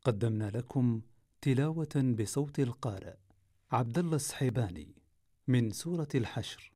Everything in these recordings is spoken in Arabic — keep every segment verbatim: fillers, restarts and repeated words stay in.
قدمنا لكم تلاوة بصوت القارئ عبد الله السحيباني من سورة الحشر.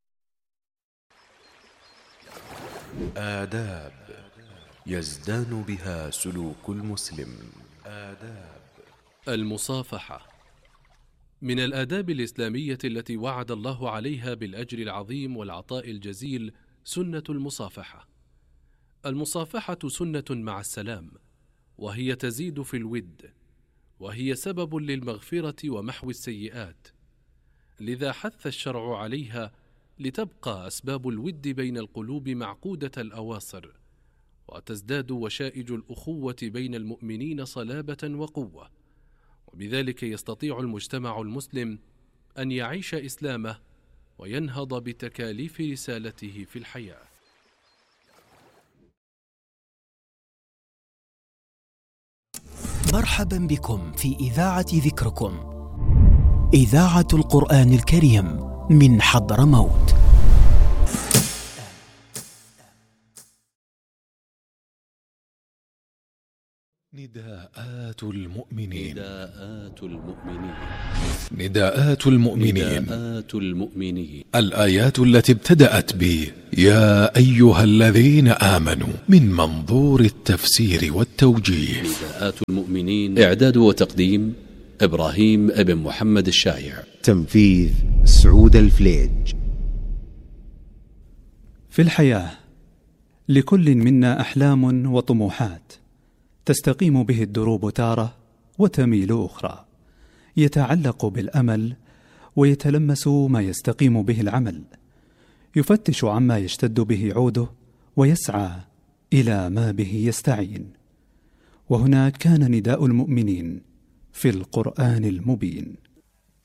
آداب يزدان بها سلوك المسلم. آداب المصافحة من الآداب الإسلامية التي وعد الله عليها بالأجر العظيم والعطاء الجزيل سنة المصافحة. المصافحة سنة مع السلام، وهي تزيد في الود، وهي سبب للمغفرة ومحو السيئات، لذا حث الشرع عليها لتبقى أسباب الود بين القلوب معقودة الأواصر، وتزداد وشائج الأخوة بين المؤمنين صلابة وقوة، وبذلك يستطيع المجتمع المسلم أن يعيش إسلامه وينهض بتكاليف رسالته في الحياة. مرحبا بكم في إذاعة ذكركم، إذاعة القرآن الكريم من حضرموت. نداءات المؤمنين نداءات المؤمنين نداءات المؤمنين نداءات المؤمنين الآيات التي ابتدأت ب يا أيها الذين آمنوا من منظور التفسير والتوجيه. نداءات المؤمنين، إعداد وتقديم إبراهيم ابن محمد الشايع، تنفيذ سعود الفليج. في الحياة لكل منا أحلام وطموحات، تستقيم به الدروب تارة وتميل أخرى، يتعلق بالأمل ويتلمس ما يستقيم به العمل، يفتش عما يشتد به عوده ويسعى إلى ما به يستعين. وهنا كان نداء المؤمنين في القرآن المبين.